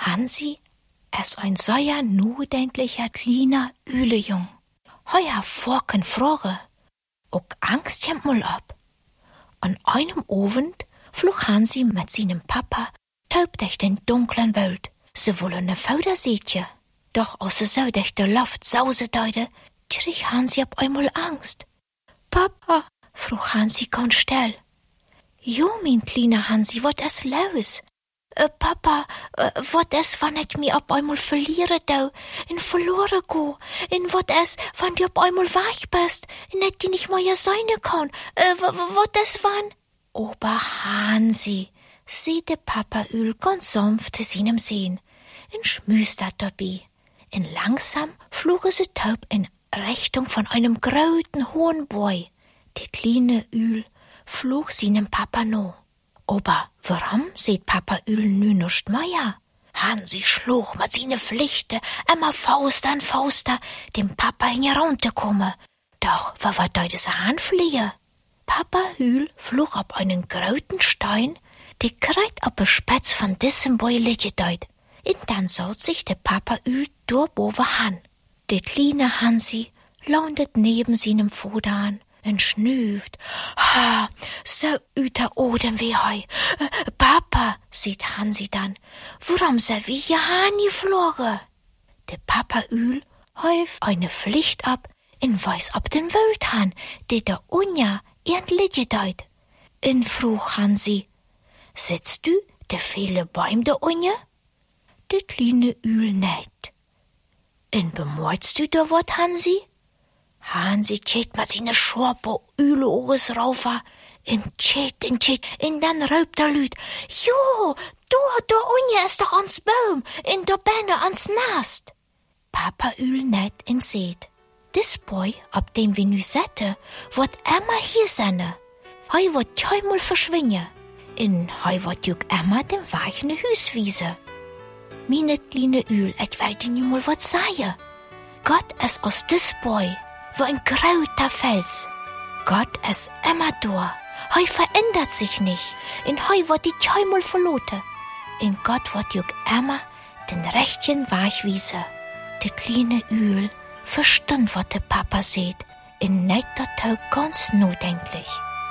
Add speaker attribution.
Speaker 1: Hansi ist ein sehr nachdenklicher kleiner Ülejung. Heuer vorken Frage, auch Angst jemmt mal ab. An einem Abend flog Hansi mit seinem Papa taub durch den dunklen Wald. Sie wollen ne Faudersätje. Doch aus so durch der Luft sausedeide, krieg Hansi ab einmal Angst. Papa, frug Hansi ganz still. Jo, mein kleiner Hansi, wat is los? Papa, wat is, wann ich mi ab einmal verliere dau, en verloren go, en wat is, wann du ab einmal weg bist, en ich die nicht mehr sein kann, wat is, wann? Aber Hansi, sieht der Papa Öl ganz sanft zu seinem Sehen, en schmüstert dabei. En langsam flogen sie taub in Richtung von einem großen hohen Bäu. Die kleine Öl flog seinem Papa no. Aber warum sieht Papa Öl nu nicht mehr? Hansi schlug mit seine Pflichte immer Faust an Fauster, dem Papa herunterkomme. Doch was war das Handfliehe? Papa Öl flog ab einen großen Stein, die kreit ab der Spitz von diesem Bäu liegt deut. Und dann saut sich der Papa Öl durchboven han. Der kleine Hansi landet neben seinem Vater an und schnüft. Ha, so üter Odem wie hei. Papa, sieht Hansi dann, warum sei wie hier geflogen? Der Papa Öl häuft eine Pflicht ab und weiß ab den Wald han, der da unja endlich deut. Und frug Hansi, sitzt du der viele Baum da unja? Der kleine Öl nicht. Und bemoitst du da wat, Hansi? Hansi tschät mit seine Schorpe Öle oges raufer, und tschät, und dann raubt lüd. Jo, da unja ist doch ans Baum, und da benne ans Nast. Papa Öl nicht und seht. Dis Boy, ab dem wir nu sette, wird immer hier senne. Hei wird keinmal verschwinge. Und hei wird juk immer dem weichen Hüs wiese. Meine kleine Öl, ich will dir nu mal wat sagen. Gott ist aus dis Boy, wo ein grauter Fels. Gott ist immer da. Hei verändert sich nicht. Und hei wird die keinmal verlote. Und Gott wird juk immer den rechten Weg wiese. Die kleine Öl verstand, was der Papa seht, und nicht dat ganz nachdenklich.